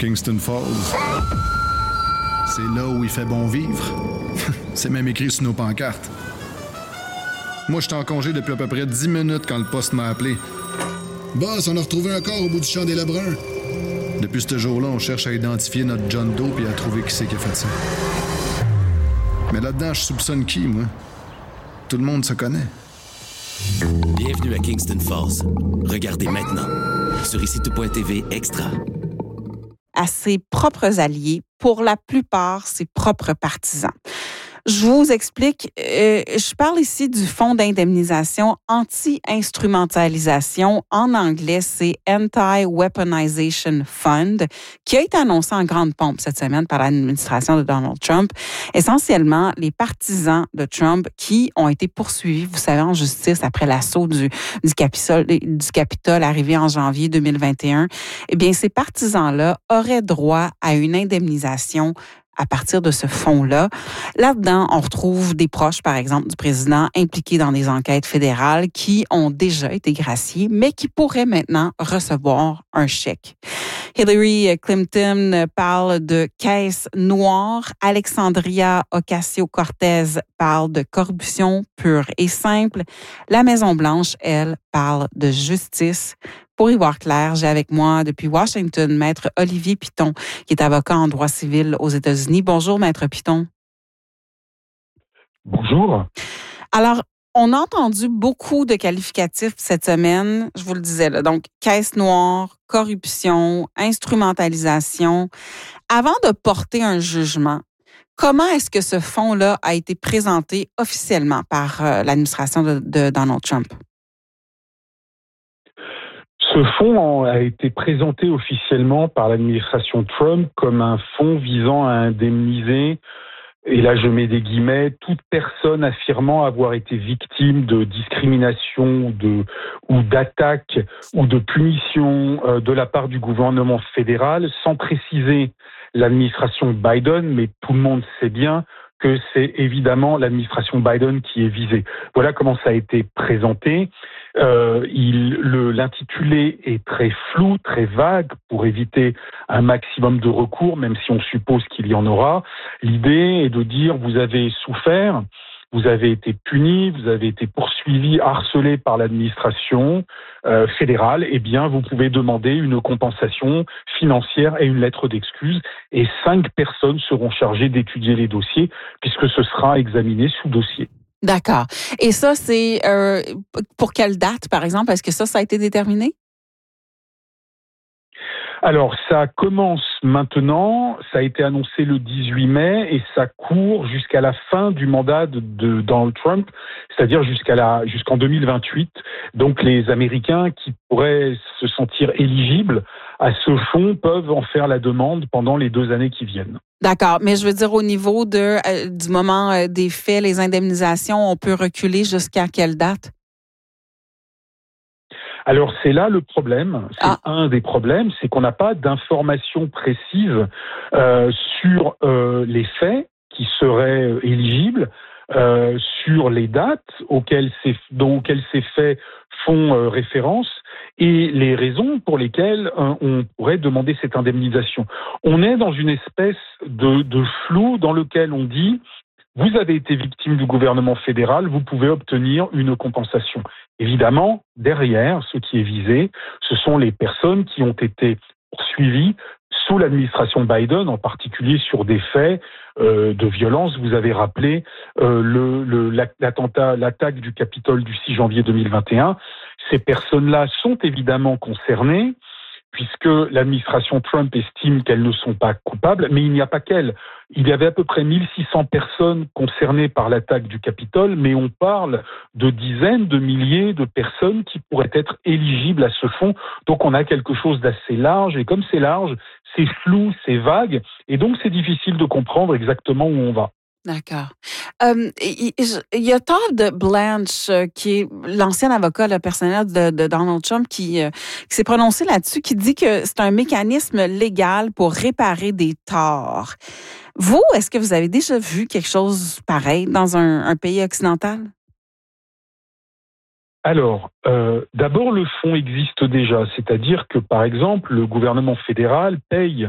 Kingston Falls. C'est là où il fait bon vivre. C'est même écrit sur nos pancartes. Moi, j'étais en congé depuis à peu près 10 minutes quand le poste m'a appelé. Boss, on a retrouvé un corps au bout du champ des Lebrun. Depuis ce jour-là, on cherche à identifier notre John Doe et à trouver qui c'est qui a fait ça. Mais là-dedans, je soupçonne qui, moi? Tout le monde se connaît. Bienvenue à Kingston Falls. Regardez maintenant sur ICITO.tv Extra. À ses propres alliés, pour la plupart, ses propres partisans. Je vous explique, je parle ici du Fonds d'indemnisation anti-instrumentalisation. En anglais, c'est Anti-Weaponization Fund, qui a été annoncé en grande pompe cette semaine par l'administration de Donald Trump. Essentiellement, les partisans de Trump qui ont été poursuivis, vous savez, en justice après l'assaut du Capitole arrivé en janvier 2021, eh bien, ces partisans-là auraient droit à une indemnisation à partir de ce fonds-là. Là-dedans, on retrouve des proches, par exemple, du président impliqués dans des enquêtes fédérales qui ont déjà été graciés, mais qui pourraient maintenant recevoir un chèque. Hillary Clinton parle de caisse noire. Alexandria Ocasio-Cortez parle de corruption pure et simple. La Maison-Blanche, elle, parle de justice. Pour y voir clair, j'ai avec moi depuis Washington, Maître Olivier Piton, qui est avocat en droit civil aux États-Unis. Bonjour, Maître Piton. Bonjour. Alors, on a entendu beaucoup de qualificatifs cette semaine, je vous le disais, là, donc caisse noire, corruption, instrumentalisation. Avant de porter un jugement, comment est-ce que ce fonds-là a été présenté officiellement par l'administration de Donald Trump? Ce fonds a été présenté officiellement par l'administration Trump comme un fonds visant à indemniser, et là je mets des guillemets, toute personne affirmant avoir été victime de discrimination ou d'attaque ou de punition de la part du gouvernement fédéral, sans préciser l'administration Biden, mais tout le monde sait bien que c'est évidemment l'administration Biden qui est visée. Voilà comment ça a été présenté. L'intitulé est très flou, très vague, pour éviter un maximum de recours, même si on suppose qu'il y en aura. L'idée est de dire, vous avez souffert, vous avez été puni, vous avez été poursuivi, harcelé par l'administration fédérale, eh bien, vous pouvez demander une compensation financière et une lettre d'excuse. Et 5 personnes seront chargées d'étudier les dossiers, puisque ce sera examiné sous dossier. D'accord. Et ça, c'est pour quelle date, par exemple? Est-ce que ça a été déterminé? Alors, ça commence maintenant, ça a été annoncé le 18 mai et ça court jusqu'à la fin du mandat de Donald Trump, c'est-à-dire jusqu'en 2028. Donc, les Américains qui pourraient se sentir éligibles à ce fonds peuvent en faire la demande pendant les 2 années qui viennent. D'accord, mais je veux dire au niveau du moment des faits, les indemnisations, on peut reculer jusqu'à quelle date? Alors, c'est là le problème, un des problèmes, c'est qu'on n'a pas d'informations précises sur les faits qui seraient éligibles, sur les dates auxquelles ces faits font référence et les raisons pour lesquelles on pourrait demander cette indemnisation. On est dans une espèce de flou dans lequel on dit vous avez été victime du gouvernement fédéral, vous pouvez obtenir une compensation. Évidemment, derrière, ce qui est visé, ce sont les personnes qui ont été poursuivies sous l'administration Biden, en particulier sur des faits de violence. Vous avez rappelé l'attaque du Capitole du 6 janvier 2021. Ces personnes-là sont évidemment concernées, puisque l'administration Trump estime qu'elles ne sont pas coupables, mais il n'y a pas qu'elles. Il y avait à peu près 1600 personnes concernées par l'attaque du Capitole, mais on parle de dizaines de milliers de personnes qui pourraient être éligibles à ce fonds. Donc on a quelque chose d'assez large, et comme c'est large, c'est flou, c'est vague, et donc c'est difficile de comprendre exactement où on va. D'accord. Il y a Todd Blanche, qui est l'ancien avocat personnel de Donald Trump, qui s'est prononcé là-dessus, qui dit que c'est un mécanisme légal pour réparer des torts. Vous, est-ce que vous avez déjà vu quelque chose pareil dans un pays occidental? Alors, d'abord, le fonds existe déjà, c'est-à-dire que, par exemple, le gouvernement fédéral paye